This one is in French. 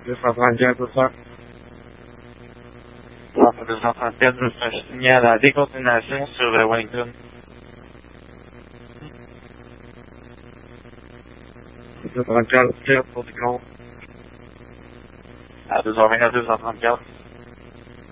234, c'est ça? Alpha 234, je fais un signal à décontinuation sur Wellington. 234, pour du compte. À 2h29, 234.